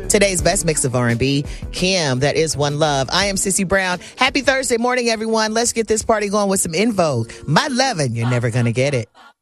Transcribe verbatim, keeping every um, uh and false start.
Today's best mix of R and B, Kim, that is One Love. I am Sissy Brown. Happy Thursday morning, everyone. Let's get this party going with some info. My lovin', you're never gonna get it.